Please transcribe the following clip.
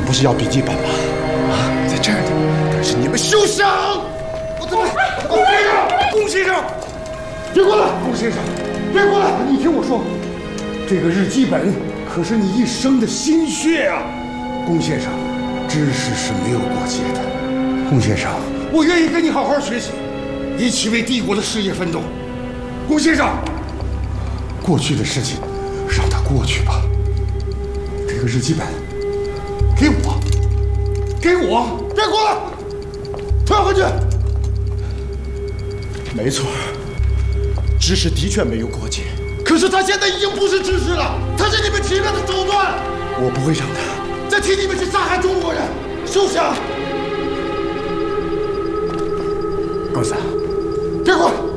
不是要笔记本吗？ 啊，在这儿呢。但是你们休想！我怎么？龚先生，龚先生，别过来！龚先生，别过来！你听我说，这个日记本可是你一生的心血啊！龚先生，知识是没有过节的。龚先生，我愿意跟你好好学习，一起为帝国的事业奋斗。龚先生，过去的事情让它过去吧。这个日记本给我，给我，别过来，退回去。 没错，知识的确没有过节， 可是他现在已经不是知识了，他是你们侵略的手段。 我不会让他再替你们去杀害中国人，休想！ 公子， 别过来！